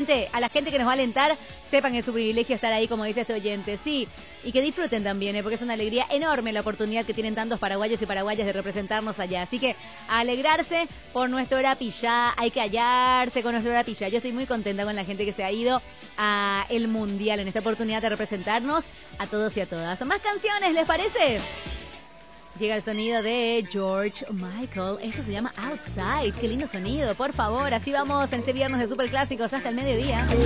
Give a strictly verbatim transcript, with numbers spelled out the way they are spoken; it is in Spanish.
gente, a la gente que nos va a alentar, sepan que es su privilegio estar ahí, como dice este oyente. Sí, y que disfruten también, ¿eh? Porque es una alegría enorme la oportunidad que tienen tantos paraguayos y paraguayas de representarnos allá. Así que a alegrarse por nuestro Rapillá, hay que hallarse con nuestro Rapillá. Yo estoy muy contenta con la gente que se ha ido a el Mundial en esta oportunidad de representarnos a todos y a todas. Más canciones, ¿les parece? Llega el sonido de George Michael. Esto se llama Outside. Qué lindo sonido, por favor. Así vamos en este viernes de Superclásicos hasta el mediodía.